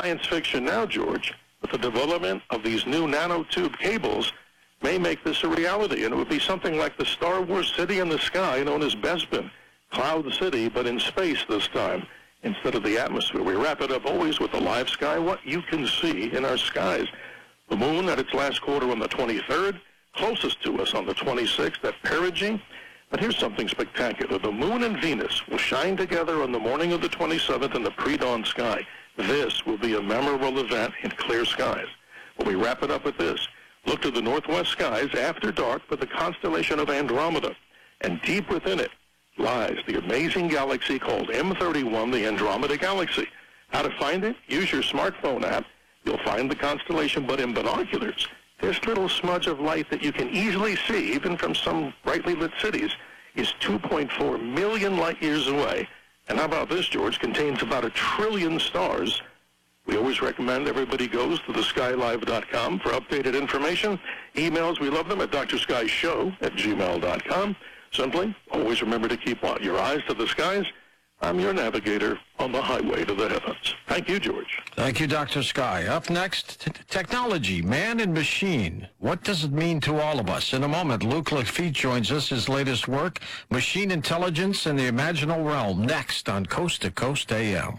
science fiction now, George, but the development of these new nanotube cables may make this a reality, and it would be something like the Star Wars city in the sky known as Bespin, Cloud City, but in space this time instead of the atmosphere. We wrap it up always with the live sky, what you can see in our skies. The moon at its last quarter on the 23rd, closest to us on the 26th at perigee. But here's something spectacular. The moon and Venus will shine together on the morning of the 27th in the pre-dawn sky. This will be a memorable event in clear skies. Well, we wrap it up with this. Look to the northwest skies after dark for the constellation of Andromeda. And deep within it lies the amazing galaxy called M31, the Andromeda Galaxy. How to find it? Use your smartphone app. You'll find the constellation, but in binoculars, this little smudge of light that you can easily see, even from some brightly lit cities, is 2.4 million light years away. And how about this, George? Contains about 1 trillion stars. We always recommend everybody goes to theskylive.com for updated information. Emails, we love them at drskyshow@gmail.com. Simply, always remember to keep your eyes to the skies. I'm your navigator on the highway to the heavens. Thank you, George. Thank you, Dr. Sky. Up next, technology, man and machine. What does it mean to all of us? In a moment, Luke Lafitte joins us, his latest work, Machine Intelligence in the Imaginal Realm, next on Coast to Coast AM.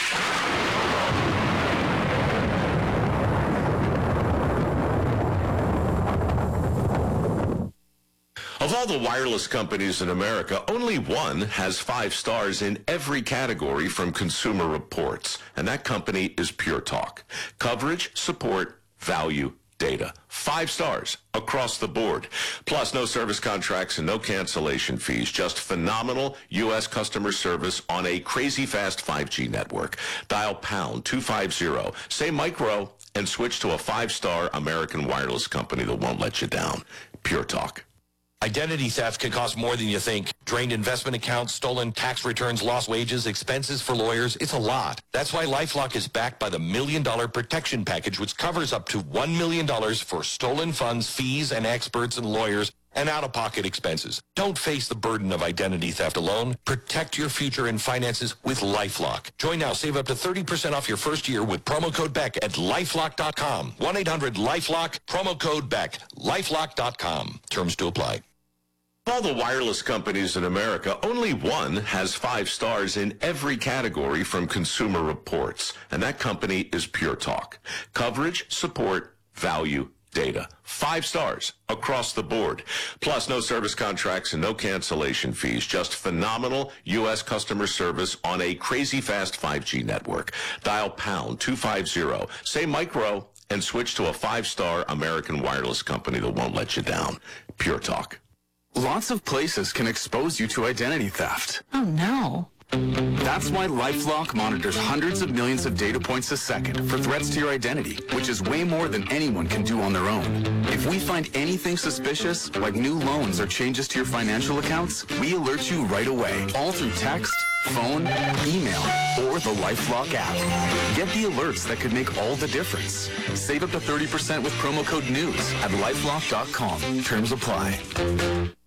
Of all the wireless companies in America, only one has 5 stars in every category from Consumer Reports, and that company is Pure Talk. Coverage, support, value, data. 5 stars across the board. Plus, no service contracts and no cancellation fees. Just phenomenal U.S. customer service on a crazy fast 5G network. Dial pound 250, say micro, and switch to a 5-star American wireless company that won't let you down. Pure Talk. Identity theft can cost more than you think. Drained investment accounts, stolen tax returns, lost wages, expenses for lawyers. It's a lot. That's why LifeLock is backed by the $1 Million Protection Package, which covers up to $1 million for stolen funds, fees, and experts and lawyers, and out-of-pocket expenses. Don't face the burden of identity theft alone. Protect your future and finances with LifeLock. Join now. Save up to 30% off your first year with promo code BECK at LifeLock.com. 1-800-LifeLock, promo code BECK, LifeLock.com. Terms to apply. Of all the wireless companies in America, only one has 5 stars in every category from Consumer Reports, and that company is Pure Talk. Coverage, support, value, data. 5 stars across the board. Plus, no service contracts and no cancellation fees. Just phenomenal U.S. customer service on a crazy fast 5G network. Dial pound 250, say micro, and switch to a 5-star American wireless company that won't let you down. Pure Talk. Lots of places can expose you to identity theft. Oh, no. That's why LifeLock monitors hundreds of millions of data points a second for threats to your identity, which is way more than anyone can do on their own. If we find anything suspicious, like new loans or changes to your financial accounts, we alert you right away, all through text, phone, email, or the LifeLock app. Get the alerts that could make all the difference. Save up to 30% with promo code NEWS at LifeLock.com. Terms apply.